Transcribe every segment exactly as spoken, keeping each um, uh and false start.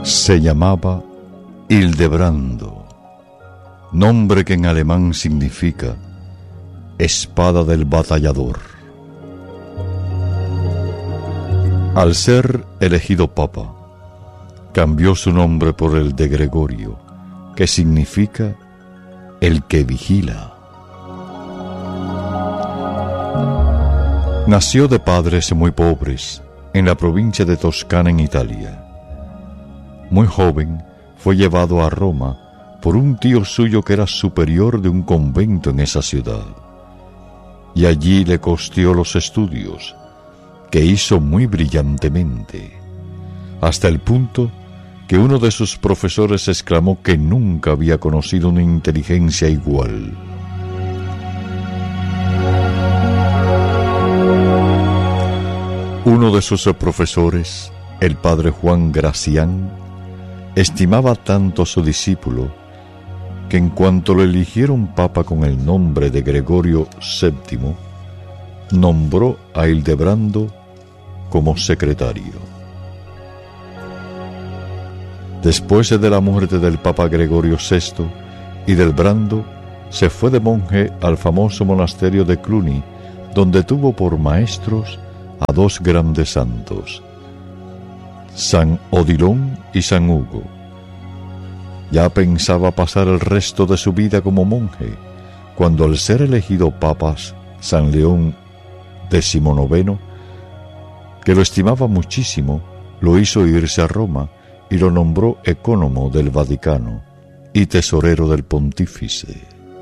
Se llamaba Hildebrando, nombre que en alemán significa espada del batallador. Al ser elegido papa, cambió su nombre por el de Gregorio, que significa el que vigila. Nació de padres muy pobres en la provincia de Toscana, en Italia. Muy joven fue llevado a Roma por un tío suyo que era superior de un convento en esa ciudad, y allí le costeó los estudios, que hizo muy brillantemente, hasta el punto que uno de sus profesores exclamó que nunca había conocido una inteligencia igual. Uno de sus profesores, el padre Juan Gracián, estimaba tanto a su discípulo que en cuanto lo eligieron papa con el nombre de Gregorio séptimo, nombró a Hildebrando como secretario. Después de la muerte del papa Gregorio sexto, Hildebrando se fue de monje al famoso monasterio de Cluny, donde tuvo por maestros a dos grandes santos, San Odilon y San Hugo. Ya pensaba pasar el resto de su vida como monje, cuando al ser elegido papas San León decimonoveno, que lo estimaba muchísimo, lo hizo irse a Roma y lo nombró ecónomo del Vaticano y tesorero del pontífice.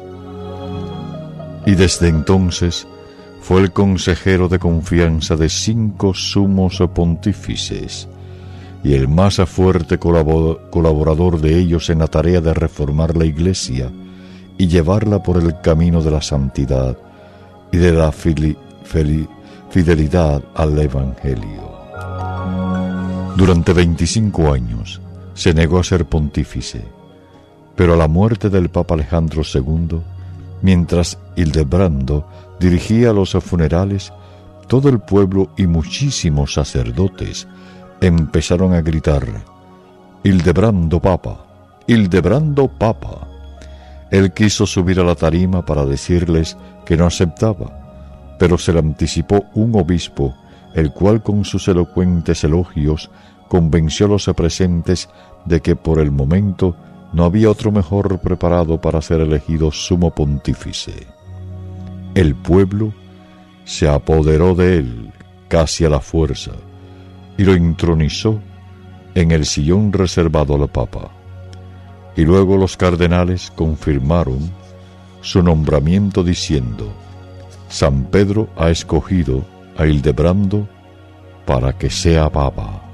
Y desde entonces fue el consejero de confianza de cinco sumos pontífices y el más fuerte colaborador de ellos en la tarea de reformar la Iglesia y llevarla por el camino de la santidad y de la fili, fili, fidelidad al Evangelio. Durante veinticinco años se negó a ser pontífice, pero a la muerte del Papa Alejandro segundo, mientras Hildebrando dirigía los funerales, todo el pueblo y muchísimos sacerdotes empezaron a gritar: Hildebrando Papa, Hildebrando Papa. Él quiso subir a la tarima para decirles que no aceptaba, pero se le anticipó un obispo, el cual con sus elocuentes elogios convenció a los presentes de que por el momento no había otro mejor preparado para ser elegido sumo pontífice. El pueblo se apoderó de él casi a la fuerza y lo intronizó en el sillón reservado al Papa. Y luego los cardenales confirmaron su nombramiento diciendo: San Pedro ha escogido a Hildebrando para que sea Papa.